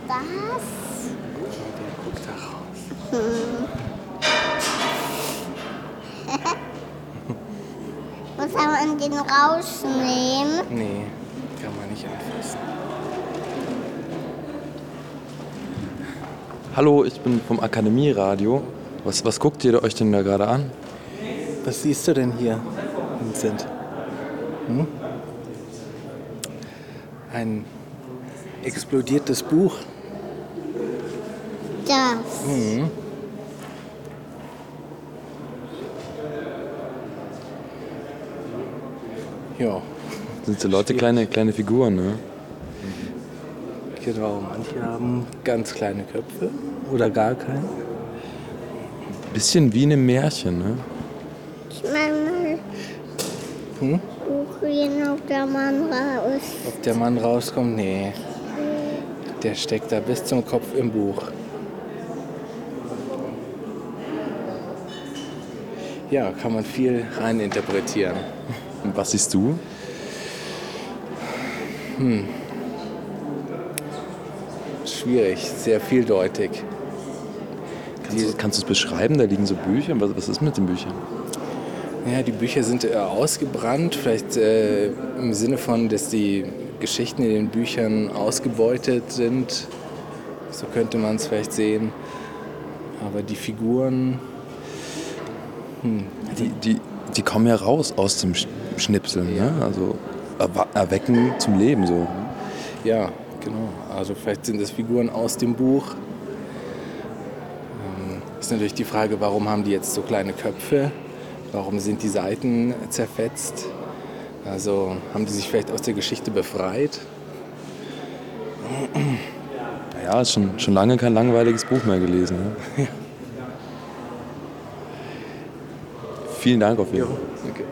das? Der guckt da raus. Muss man den rausnehmen? Nee, kann man nicht anfassen. Hallo, ich bin vom Akademieradio. Was guckt ihr euch denn da gerade an? Was siehst du denn hier, Vincent? Ein explodiertes Buch. Das. Ja, Sind so Leute kleine Figuren, ne? genau. Manche haben ganz kleine Köpfe oder gar keine. Bisschen wie in einem Märchen, ne? Ich meine mal hochgehen, ob der Mann raus. Ob der Mann rauskommt? Nee. Der steckt da bis zum Kopf im Buch. Ja, kann man viel reininterpretieren. Und was siehst du? Schwierig, sehr vieldeutig. Kannst du es beschreiben? Da liegen so Bücher. Was ist mit den Büchern? Ja, die Bücher sind ausgebrannt, vielleicht im Sinne von, dass die Geschichten in den Büchern ausgebeutet sind. So könnte man es vielleicht sehen. Aber die Figuren... Die kommen ja raus aus dem Schnipseln, ne? Also erwecken zum Leben so. Ja, genau. Also vielleicht sind das Figuren aus dem Buch. Ist natürlich die Frage, warum haben die jetzt so kleine Köpfe? Warum sind die Seiten zerfetzt? Also haben die sich vielleicht aus der Geschichte befreit? Ja, ist schon lange kein langweiliges Buch mehr gelesen. Ne? Vielen Dank auf jeden Fall. Okay.